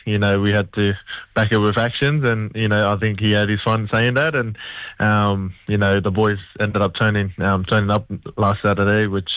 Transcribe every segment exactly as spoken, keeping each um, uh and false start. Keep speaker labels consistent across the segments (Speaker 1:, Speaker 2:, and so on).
Speaker 1: you know, we had to back it with actions, and you know, I think he had his fun saying that, and um, you know, the boys ended up turning um, turning up last Saturday, which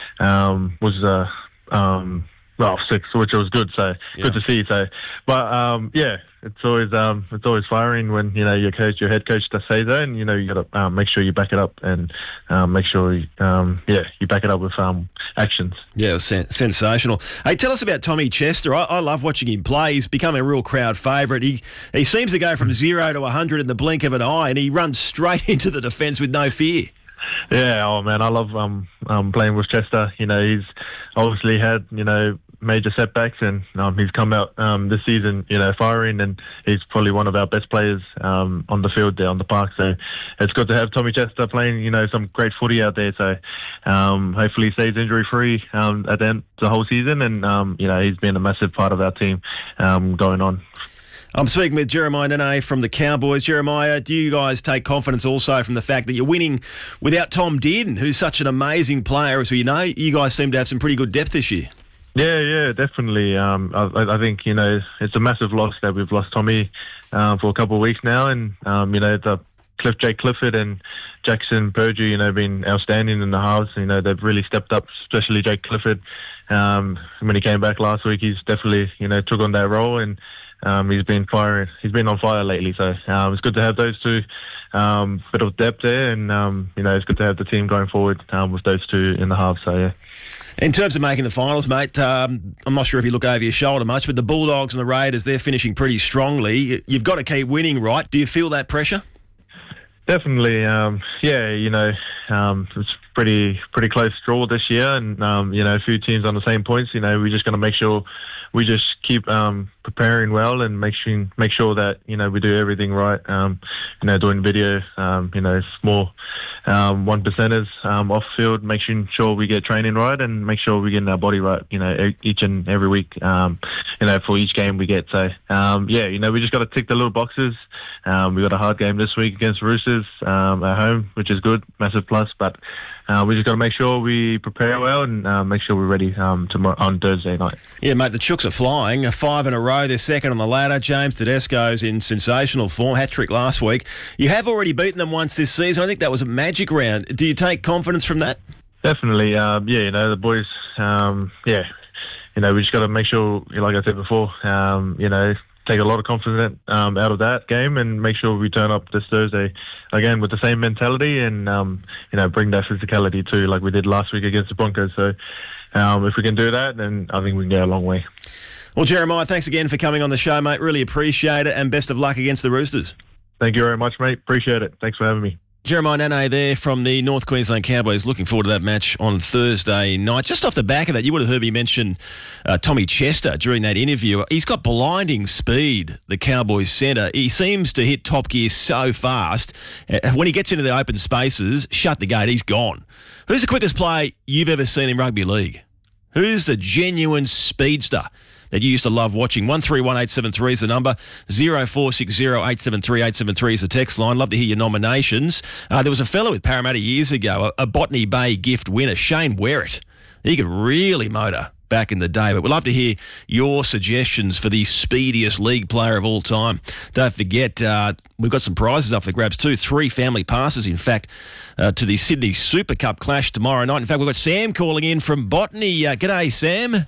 Speaker 1: um, was uh, um, well six, which was good. So
Speaker 2: Yeah.
Speaker 1: good to see. So, but um, yeah, it's always um, it's always firing when you know your coach, your head coach, does say that, and you know you got to um, make sure you back it up and um, make sure you, um, yeah you back it up with um, actions.
Speaker 2: Yeah, it was sen- sensational. Hey, tell us about Tommy Chester. I, I love watching him play. He's become a real crowd favourite. He he seems to go from zero to a hundred in the blink of an eye, and he runs straight into the defence with no fear.
Speaker 1: Yeah, oh man, I love um, um playing with Chester. You know, he's obviously had you know major setbacks, and um, he's come out um this season, you know, firing, and he's probably one of our best players um on the field there on the park. So it's good to have Tommy Chester playing, you know, some great footy out there. So um hopefully he stays injury free um at the end of the whole season, and um you know he's been a massive part of our team um going on.
Speaker 2: I'm speaking with Jeremiah Nene from the Cowboys. Jeremiah, do you guys take confidence also from the fact that you're winning without Tom Dearden, who's such an amazing player? As we know, you guys seem to have some pretty good depth this year.
Speaker 1: Yeah, yeah, definitely. Um, I, I think, you know, it's a massive loss that we've lost Tommy uh, for a couple of weeks now. And, um, you know, the Cliff Jake Clifford and Jackson Purdue, you know, been outstanding in the halves. You know, they've really stepped up, especially Jake Clifford. Um, when he came back last week, he's definitely, you know, took on that role, and um, he's been firing. He's been on fire lately. So um, it's good to have those two. Um, bit of depth there, and, um, you know, it's good to have the team going forward um, with those two in the half. So, yeah.
Speaker 2: In terms of making the finals, mate, um, I'm not sure if you look over your shoulder much, but the Bulldogs and the Raiders, they're finishing pretty strongly. You've got to keep winning, right? Do you feel that pressure?
Speaker 1: Definitely. Um, yeah, you know, um, it's pretty pretty close draw this year, and, um, you know, a few teams on the same points. You know, we're just going to make sure we just keep um, preparing well, and make sure make sure that, you know, we do everything right. Um, you know, doing video, um, you know, small um, one percenters um, off field, making sure we get training right, and make sure we get our body right. You know, e- each and every week. Um, you know, for each game we get. So um, yeah, you know, we just got to tick the little boxes. Um, we got a hard game this week against Roosters um, at home, which is good, massive plus. But uh, we just got to make sure we prepare well, and uh, make sure we're ready um, tomorrow on Thursday night.
Speaker 2: Yeah, mate, the Chooks are flying. A five in a row. They're second on the ladder. James Tedesco's in sensational form. Hat-trick last week. You have already beaten them once this season. I think that was a magic round. Do you take confidence from that?
Speaker 1: Definitely. Um, yeah, you know, the boys, um, yeah, you know, we just got to make sure, like I said before, um, you know, take a lot of confidence um, out of that game, and make sure we turn up this Thursday again with the same mentality, and um, you know, bring that physicality too, like we did last week against the Broncos. So um, if we can do that, then I think we can go a long way.
Speaker 2: Well, Jeremiah, thanks again for coming on the show, mate. Really appreciate it, and best of luck against the Roosters.
Speaker 1: Thank you very much, mate. Appreciate it. Thanks for having me.
Speaker 2: Jeremiah Nene there from the North Queensland Cowboys. Looking forward to that match on Thursday night. Just off the back of that, you would have heard me mention uh, Tommy Chester during that interview. He's got blinding speed, the Cowboys centre. He seems to hit top gear so fast. Uh, when he gets into the open spaces, shut the gate, he's gone. Who's the quickest player you've ever seen in rugby league? Who's the genuine speedster that you used to love watching? one three one eight seven three is the number. zero four six zero eight seven three eight seven three is the text line. Love to hear your nominations. Uh, there was a fellow with Parramatta years ago, a, a Botany Bay gift winner, Shane Werrett. He could really motor back in the day, but we'd love to hear your suggestions for the speediest league player of all time. Don't forget, uh, we've got some prizes up for grabs too. Three family passes, in fact, uh, to the Sydney Super Cup clash tomorrow night. In fact, we've got Sam calling in from Botany. Uh, g'day, Sam.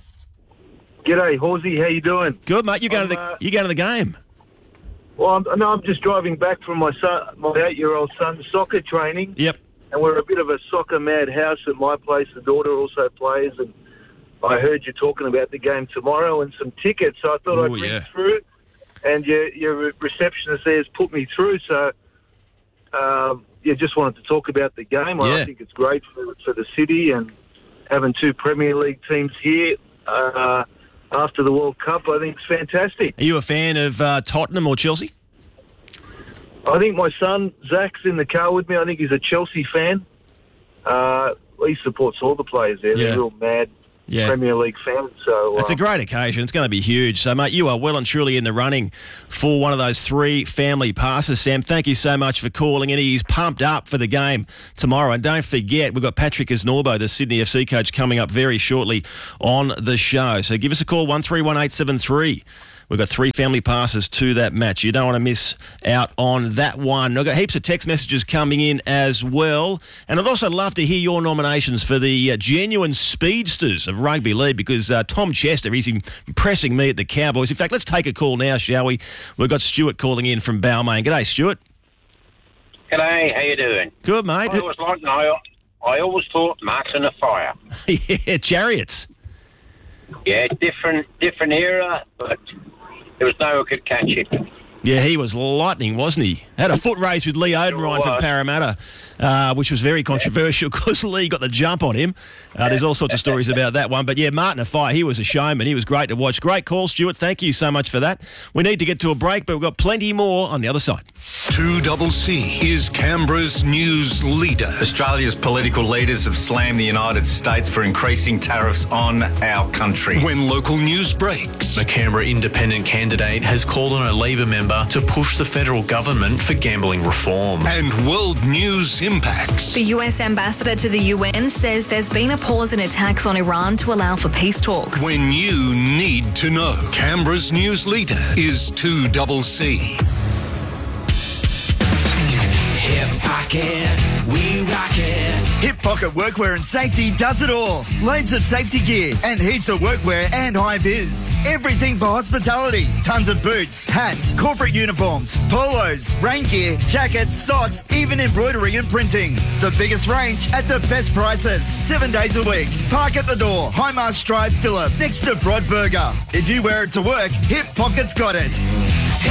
Speaker 3: G'day, Horsey. How you doing?
Speaker 2: Good, mate. You going to the
Speaker 3: uh,
Speaker 2: you going to the game?
Speaker 3: Well, I'm, no, I'm just driving back from my son, my eight-year-old son's soccer training.
Speaker 2: Yep.
Speaker 3: And we're a bit of a soccer mad house at my place. The daughter also plays, and I heard you talking about the game tomorrow and some tickets. So I thought
Speaker 2: Ooh,
Speaker 3: I'd ring
Speaker 2: yeah.
Speaker 3: through, and your your receptionist there has put me through. So, um, yeah, just wanted to talk about the game.
Speaker 2: Yeah.
Speaker 3: I think it's great for for the city, and having two Premier League teams here. Uh, After the World Cup, I think it's fantastic.
Speaker 2: Are you a fan of uh, Tottenham or Chelsea?
Speaker 3: I think my son, Zach's in the car with me. I think he's a Chelsea fan. Uh, he supports all the players there.
Speaker 2: Yeah.
Speaker 3: They're real mad
Speaker 2: Yeah.
Speaker 3: Premier League fans. So,
Speaker 2: It's
Speaker 3: uh,
Speaker 2: a great occasion. It's going to be huge. So, mate, you are well and truly in the running for one of those three family passes. Sam, thank you so much for calling in. He's pumped up for the game tomorrow. And don't forget, we've got Patrick Isnorbo, the Sydney F C coach, coming up very shortly on the show. So give us a call, one three one eight seven three. We've got three family passes to that match. You don't want to miss out on that one. I've got heaps of text messages coming in as well. And I'd also love to hear your nominations for the uh, genuine speedsters of rugby league, because uh, Tom Chester, he's impressing me at the Cowboys. In fact, let's take a call now, shall we? We've got Stuart calling in from Balmain. G'day, Stuart.
Speaker 4: G'day, how you doing?
Speaker 2: Good, mate.
Speaker 4: I was like, no, I always thought Martin of Fire.
Speaker 2: Yeah, Chariots.
Speaker 4: Yeah, different different era, but there was no one could catch him.
Speaker 2: Yeah, he was lightning, wasn't he? Had a foot race with Lee Odenryan from Parramatta, uh, which was very controversial because Lee got the jump on him. Uh, there's all sorts of stories about that one. But yeah, Martin Afai, he was a showman. He was great to watch. Great call, Stuart. Thank you so much for that. We need to get to a break, but we've got plenty more on the other side.
Speaker 5: two C C is Canberra's news leader.
Speaker 6: Australia's political leaders have slammed the United States for increasing tariffs on our country.
Speaker 5: When local news breaks,
Speaker 7: The Canberra independent candidate has called on a Labor member to push the federal government for gambling reform.
Speaker 5: and world news impacts.
Speaker 8: The U S ambassador to the U N says there's been a pause in attacks on Iran to allow for peace talks.
Speaker 5: When you need to know, Canberra's news leader is two C C.
Speaker 9: Hip Pocket, we rock it.
Speaker 10: Hip Pocket Workwear and Safety does it all. Loads of safety gear and heaps of workwear and high-vis. Everything for hospitality. Tons of boots, hats, corporate uniforms, polos, rain gear, jackets, socks, even embroidery and printing. The biggest range at the best prices. Seven days a week. Park at the door. High Mast Drive, Phillip, next to Broadburger. If you wear it to work, Hip Pocket's got it.